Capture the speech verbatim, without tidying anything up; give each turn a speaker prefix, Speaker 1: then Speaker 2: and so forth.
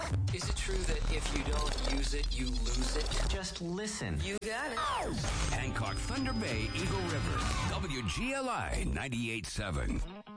Speaker 1: Is it true that if you don't use it, you lose it?
Speaker 2: Just listen.
Speaker 1: You got it.
Speaker 3: Hancock, Thunder Bay, Eagle River, W G L I ninety-eight point seven.